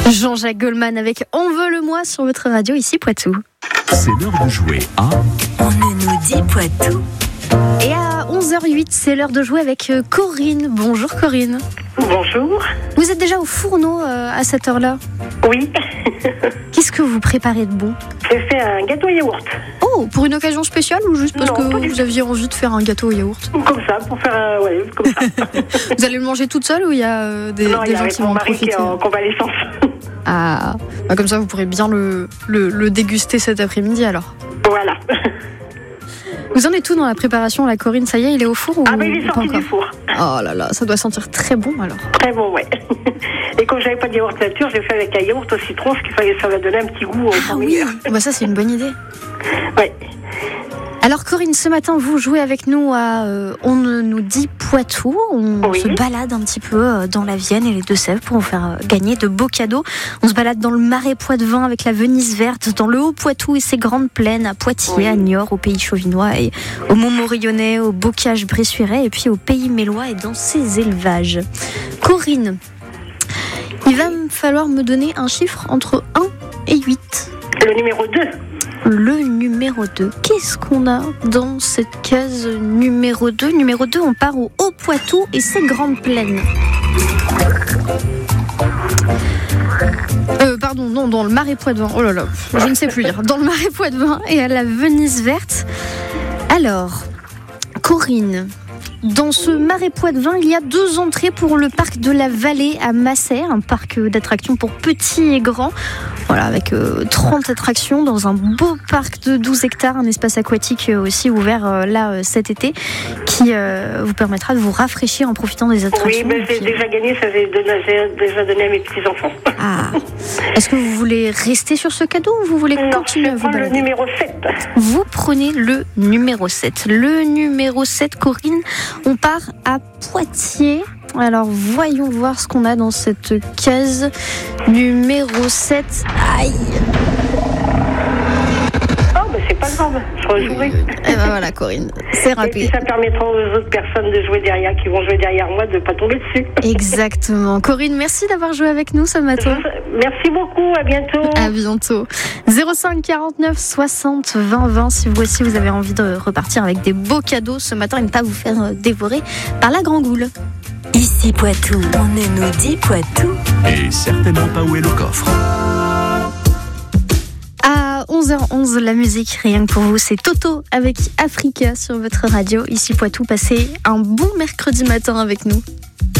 Jean-Jacques Goldman avec On veut le moi sur votre radio ici Poitou. C'est l'heure de jouer à On ne nous dit Poitou. Et à 11h08, c'est l'heure de jouer avec Corinne. Bonjour Corinne. Bonjour. Vous êtes déjà au fourneau à cette heure-là? Oui. Qu'est-ce que vous préparez de bon? J'ai fait un gâteau à yaourt. Oh, pour une occasion spéciale ou juste parce Non, que vous aviez envie de faire un gâteau au yaourt? Comme ça, pour faire ouais, comme ça. Vous allez le manger toute seule ou il y a des Non, il y gens a qui mon vont en mari qui profiter? est en convalescence. Ah, bah comme ça vous pourrez bien le déguster cet après-midi alors. Voilà. Vous en êtes tout dans la préparation, la Corinne? Ça y est, il est au four ou Ah, mais il est pas sorti encore? du four. Oh là là, ça doit sentir très bon alors. Très bon, ouais. Et comme j'avais pas de yaourt nature, j'ai fait avec un yaourt au citron, ce qui fallait, ça va donner un petit goût au Ah oui, bah ça c'est une bonne idée. Ouais. Alors Corinne, ce matin vous jouez avec nous à On ne nous dit Poitou. On Oui. se balade un petit peu dans la Vienne et les Deux-Sèvres pour vous faire gagner de beaux cadeaux. On se balade dans le Marais Poitevin avec la Venise verte, dans le Haut-Poitou et ses grandes plaines, à Poitiers, Oui. à Niort, au Pays Chauvinois et au Montmorillonnais, au Bocage-Bressuirais et puis au Pays Mélois et dans ses élevages. Corinne, il va me falloir me donner un chiffre entre 1 et 8. Le numéro 2. Le numéro 2. Qu'est-ce qu'on a dans cette case numéro 2? Numéro 2, on part au Haut-Poitou et ses grandes plaines. Pardon, non, dans le Marais Poitevin. Oh là là, je ne sais plus lire. Dans le Marais Poitevin et à la Venise verte. Alors, Corinne, dans ce Marais Poitevin, il y a 2 entrées pour le parc de la Vallée à Masser, un parc d'attractions pour petits et grands. Voilà, avec 30 attractions dans un beau parc de 12 hectares, un espace aquatique aussi ouvert là cet été qui vous permettra de vous rafraîchir en profitant des attractions. Oui, mais j'ai déjà gagné, ça j'ai déjà donné à mes petits-enfants. Ah, est-ce que vous voulez rester sur ce cadeau ou vous voulez Non, continuer à je vous prends le balader? numéro 7. Vous prenez le numéro 7. Le numéro 7, Corinne, on part à Poitiers. Alors, voyons voir ce qu'on a dans cette case numéro 7. Aïe! Oh, mais c'est pas grave, je rejouerai. Et ben voilà, Corinne, c'est Et puis râpé. ça permettra aux autres personnes de jouer derrière, qui vont jouer derrière moi, de ne pas tomber dessus. Exactement. Corinne, merci d'avoir joué avec nous ce matin. Merci beaucoup, à bientôt. À bientôt. 05 49 60 20 20 si vous aussi vous avez envie de repartir avec des beaux cadeaux ce matin et ne pas vous faire dévorer par la grand goule. Ici Poitou. On ne nous dit Poitou. et certainement pas où est le coffre. À 11h11, la musique, rien que pour vous, c'est Toto avec Africa sur votre radio. Ici Poitou, passez un bon mercredi matin avec nous.